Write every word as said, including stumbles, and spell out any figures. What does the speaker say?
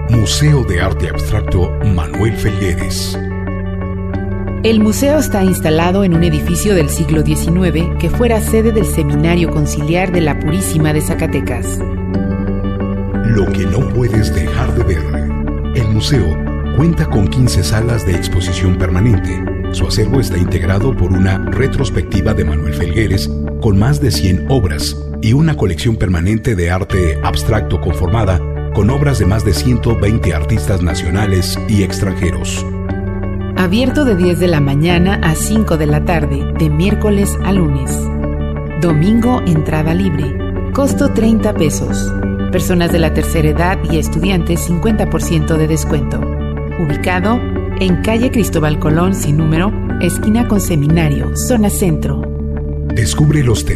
Museo de Arte Abstracto Manuel Felgueres. El museo está instalado en un edificio del siglo diecinueve que fuera sede del Seminario Conciliar de la Purísima de Zacatecas. Lo que no puedes dejar de ver. El museo cuenta con quince salas de exposición permanente. Su acervo está integrado por una retrospectiva de Manuel Felgueres con más de cien obras y una colección permanente de arte abstracto conformada con obras de más de ciento veinte artistas nacionales y extranjeros. Abierto de diez de la mañana a cinco de la tarde, de miércoles a lunes. Domingo, entrada libre. Costo treinta pesos. Personas de la tercera edad y estudiantes cincuenta por ciento de descuento. Ubicado en calle Cristóbal Colón sin número, esquina con Seminario, zona centro. Descubre los